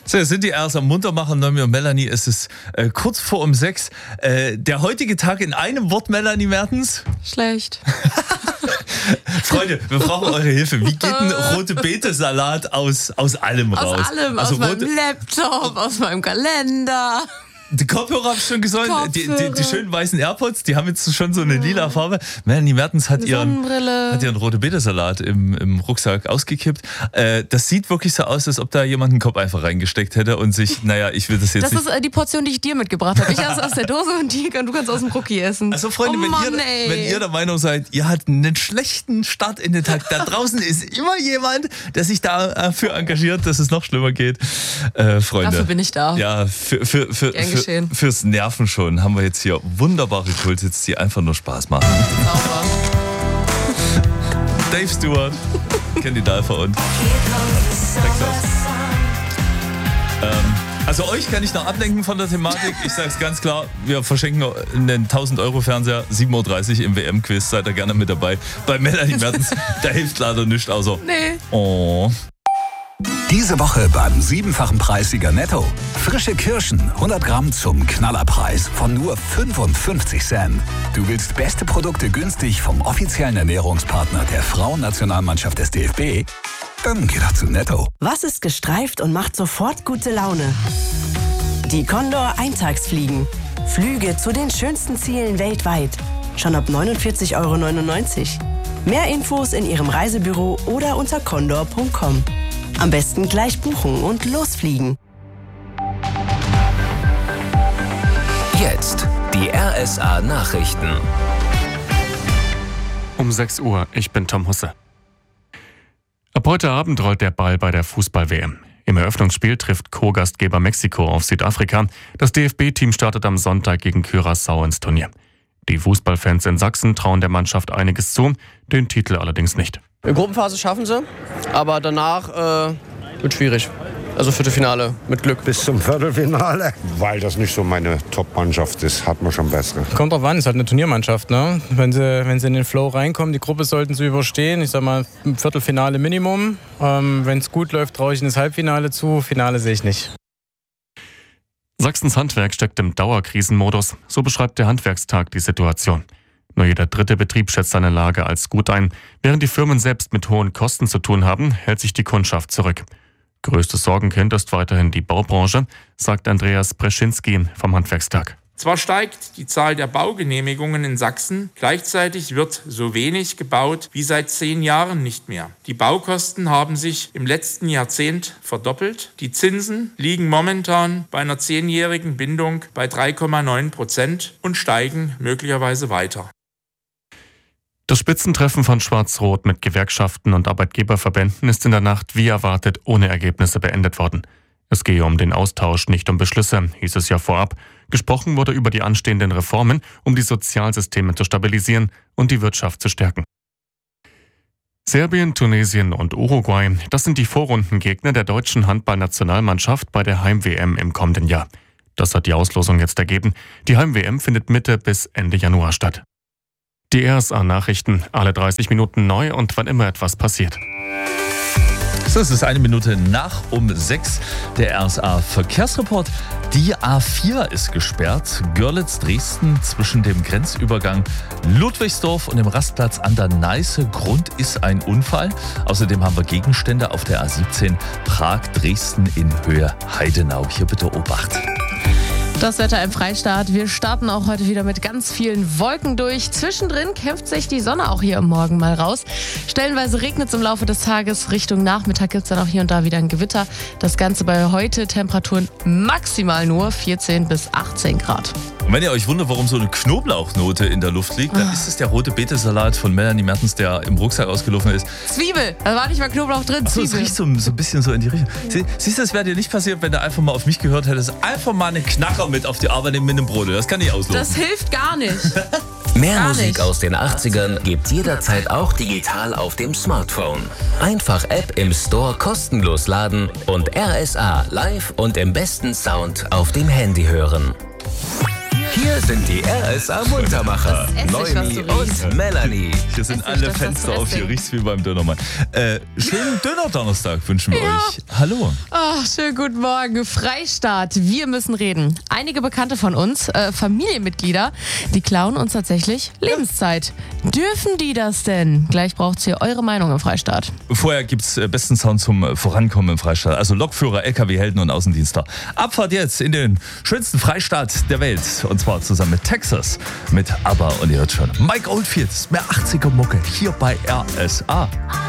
So, sind die erst am Muntermacher, Noemi und Melanie. Es ist kurz vor 6. Der heutige Tag in einem Wort, Melanie Mertens? Schlecht. Freunde, wir brauchen eure Hilfe. Wie geht ein rote Beete-Salat aus allem raus? Aus allem, also aus meinem Laptop, aus meinem Kalender. Die Kopfhörer habe ich schon gesagt, die schönen weißen AirPods, die haben jetzt schon so eine lila Farbe. Melanie Mertens hat ihren rote Beete-Salat im Rucksack ausgekippt. Das sieht wirklich so aus, als ob da jemand einen Kopf einfach reingesteckt hätte und sich, ich will das jetzt nicht... Das ist die Portion, die ich dir mitgebracht habe. Ich esse aus der Dose und du kannst aus dem Rucki essen. Also Freunde, wenn ihr der Meinung seid, ihr habt einen schlechten Start in den Tag, da draußen ist immer jemand, der sich dafür engagiert, dass es noch schlimmer geht. Freunde. Dafür bin ich da. Ja, fürs Nerven schon haben wir jetzt hier wunderbare Kulthits, die einfach nur Spaß machen. Sauber. Dave Stewart, Kandidat für uns. Also euch kann ich noch ablenken von der Thematik. Ich sag's ganz klar, wir verschenken einen 1000-Euro-Fernseher, 7.30 Uhr im WM-Quiz. Seid ihr gerne mit dabei. Bei Melanie Mertens, da hilft leider nichts außer... Nee. Oh. Diese Woche beim 7-fachen Preissieger Netto. Frische Kirschen, 100 Gramm zum Knallerpreis von nur 55 Cent. Du willst beste Produkte günstig vom offiziellen Ernährungspartner der Frauennationalmannschaft des DFB? Dann geh doch zu Netto. Was ist gestreift und macht sofort gute Laune? Die Condor Eintagsfliegen. Flüge zu den schönsten Zielen weltweit. Schon ab 49,99 €. Mehr Infos in Ihrem Reisebüro oder unter condor.com. Am besten gleich buchen und losfliegen. Jetzt die RSA Nachrichten. Um 6 Uhr, ich bin Tom Husse. Ab heute Abend rollt der Ball bei der Fußball-WM. Im Eröffnungsspiel trifft Co-Gastgeber Mexiko auf Südafrika. Das DFB-Team startet am Sonntag gegen Curaçao ins Turnier. Die Fußballfans in Sachsen trauen der Mannschaft einiges zu, den Titel allerdings nicht. In der Gruppenphase schaffen sie, aber danach wird schwierig. Also Viertelfinale mit Glück. Bis zum Viertelfinale, weil das nicht so meine Top-Mannschaft ist, hat man schon bessere. Kommt drauf an, ist halt eine Turniermannschaft, ne? Wenn sie in den Flow reinkommen, die Gruppe sollten sie überstehen. Ich sag mal, ein Viertelfinale Minimum. Wenn es gut läuft, traue ich in das Halbfinale zu. Finale sehe ich nicht. Sachsens Handwerk steckt im Dauerkrisenmodus. So beschreibt der Handwerkstag die Situation. Nur jeder dritte Betrieb schätzt seine Lage als gut ein. Während die Firmen selbst mit hohen Kosten zu tun haben, hält sich die Kundschaft zurück. Größtes Sorgenkind ist weiterhin die Baubranche, sagt Andreas Breschinski vom Handwerkstag. Zwar steigt die Zahl der Baugenehmigungen in Sachsen, gleichzeitig wird so wenig gebaut wie seit 10 Jahren nicht mehr. Die Baukosten haben sich im letzten Jahrzehnt verdoppelt. Die Zinsen liegen momentan bei einer 10-jährigen Bindung bei 3,9% und steigen möglicherweise weiter. Das Spitzentreffen von Schwarz-Rot mit Gewerkschaften und Arbeitgeberverbänden ist in der Nacht wie erwartet ohne Ergebnisse beendet worden. Es gehe um den Austausch, nicht um Beschlüsse, hieß es ja vorab. Gesprochen wurde über die anstehenden Reformen, um die Sozialsysteme zu stabilisieren und die Wirtschaft zu stärken. Serbien, Tunesien und Uruguay, das sind die Vorrundengegner der deutschen Handballnationalmannschaft bei der Heim-WM im kommenden Jahr. Das hat die Auslosung jetzt ergeben. Die Heim-WM findet Mitte bis Ende Januar statt. Die RSA-Nachrichten, alle 30 Minuten neu und wann immer etwas passiert. So, es ist 1 Minute nach 6. Der RSA-Verkehrsreport. Die A4 ist gesperrt. Görlitz-Dresden zwischen dem Grenzübergang Ludwigsdorf und dem Rastplatz an der Neiße. Grund ist ein Unfall. Außerdem haben wir Gegenstände auf der A17 Prag-Dresden in Höhe Heidenau. Hier bitte Obacht. Das Wetter im Freistaat. Wir starten auch heute wieder mit ganz vielen Wolken durch. Zwischendrin kämpft sich die Sonne auch hier am Morgen mal raus. Stellenweise regnet es im Laufe des Tages. Richtung Nachmittag gibt es dann auch hier und da wieder ein Gewitter. Das Ganze bei heute Temperaturen maximal nur 14 bis 18 Grad. Und wenn ihr euch wundert, warum so eine Knoblauchnote in der Luft liegt, dann ist es der rote Beete-Salat von Melanie Mertens, der im Rucksack ausgelaufen ist. Zwiebel, da war nicht mal Knoblauch drin. Achso, es riecht so ein bisschen so in die Richtung. Siehst du, das wäre dir nicht passiert, wenn du einfach mal auf mich gehört hättest. Einfach mal einen Knacker mit auf die Arbeit nehmen mit einem Brot. Das kann nicht auslaufen. Das hilft gar nicht. Mehr Gar Musik nicht. aus den 80ern gibt's jederzeit auch digital auf dem Smartphone. Einfach App im Store kostenlos laden und RSA live und im besten Sound auf dem Handy hören. Hier sind die RSA Muntermacher. Das Essig, was Noemi du riechst. und Melanie. Hier sind Essig, alle das ist Fenster das auf, hier Dressing. riecht's wie beim Dönermann. Schönen Döner-Donnerstag wünschen wir euch. Hallo. Ach, schönen guten Morgen. Freistaat. Wir müssen reden. Einige Bekannte von uns, Familienmitglieder, die klauen uns tatsächlich Lebenszeit. Dürfen die das denn? Gleich braucht's hier eure Meinung im Freistaat. Vorher gibt's besten Sound zum Vorankommen im Freistaat. Also Lokführer, LKW-Helden und Außendienstler. Abfahrt jetzt in den schönsten Freistaat der Welt. Und zwar zusammen mit Texas, mit ABBA und ihr hört schon. Mike Oldfield, mehr 80er Mucke hier bei RSA.